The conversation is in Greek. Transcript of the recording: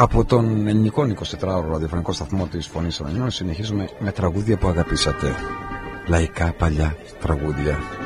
Από τον ελληνικό 24ωρο ραδιοφωνικό σταθμό της Φωνής Ανωνυμών συνεχίζουμε με τραγούδια που αγαπήσατε. Λαϊκά παλιά τραγούδια.